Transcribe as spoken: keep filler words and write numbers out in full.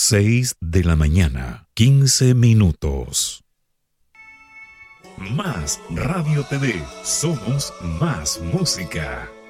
Seis de la mañana, quince minutos. Más Radio T V, somos más música.